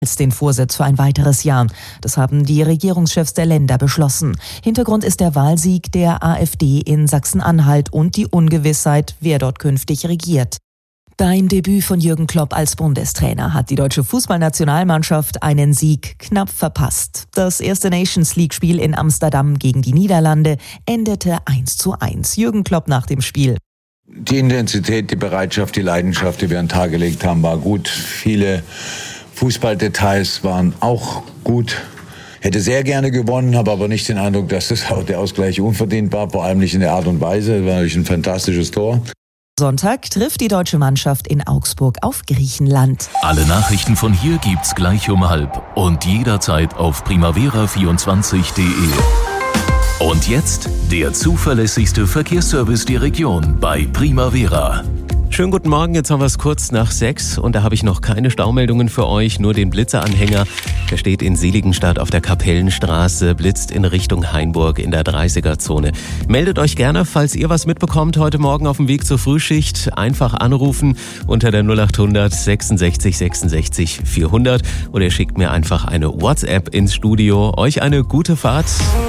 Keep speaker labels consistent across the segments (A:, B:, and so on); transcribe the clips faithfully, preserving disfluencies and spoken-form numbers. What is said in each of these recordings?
A: als den Vorsitz für ein weiteres Jahr. Das haben die Regierungschefs der Länder beschlossen. Hintergrund ist der Wahlsieg der AfD in Sachsen-Anhalt und die Ungewissheit, wer dort künftig regiert. Beim Debüt von Jürgen Klopp als Bundestrainer hat die deutsche Fußballnationalmannschaft einen Sieg knapp verpasst. Das erste Nations-League-Spiel in Amsterdam gegen die Niederlande endete eins zu eins. Jürgen Klopp nach dem Spiel.
B: Die Intensität, die Bereitschaft, die Leidenschaft, die wir an den Tag gelegt haben, war gut. Viele Fußballdetails waren auch gut. Hätte sehr gerne gewonnen, habe aber nicht den Eindruck, dass das auch der Ausgleich unverdient war, vor allem nicht in der Art und Weise. Das war natürlich ein fantastisches Tor.
A: Sonntag trifft die deutsche Mannschaft in Augsburg auf Griechenland.
C: Alle Nachrichten von hier gibt's gleich um halb und jederzeit auf primavera vierundzwanzig punkt de. Und jetzt der zuverlässigste Verkehrsservice der Region bei Primavera.
D: Schönen guten Morgen, jetzt haben wir es kurz nach sechs und da habe ich noch keine Staumeldungen für euch, nur den Blitzeranhänger. Der steht in Seligenstadt auf der Kapellenstraße, blitzt in Richtung Hainburg in der dreißiger-Zone. Meldet euch gerne, falls ihr was mitbekommt heute Morgen auf dem Weg zur Frühschicht. Einfach anrufen unter der null acht hundert sechsundsechzig sechsundsechzig vierhundert oder ihr schickt mir einfach eine WhatsApp ins Studio. Euch eine gute Fahrt.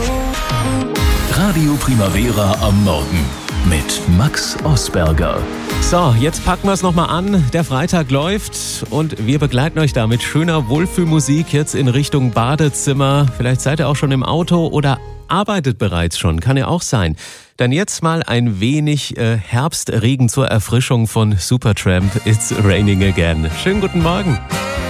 C: Radio Primavera am Morgen mit Max Osberger.
D: So, jetzt packen wir es nochmal an. Der Freitag läuft und wir begleiten euch da mit schöner Wohlfühlmusik jetzt in Richtung Badezimmer. Vielleicht seid ihr auch schon im Auto oder arbeitet bereits schon, kann ja auch sein. Dann jetzt mal ein wenig äh, Herbstregen zur Erfrischung von Supertramp. It's Raining Again. Schönen guten Morgen.